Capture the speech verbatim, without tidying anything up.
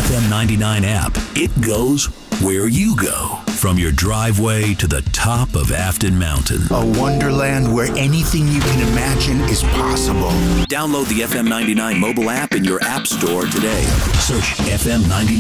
F M ninety-nine app. It goes where you go. From your driveway to the top of Afton Mountain. A wonderland where anything you can imagine is possible. Download the F M ninety-nine mobile app in your app store today. Search F M ninety-nine.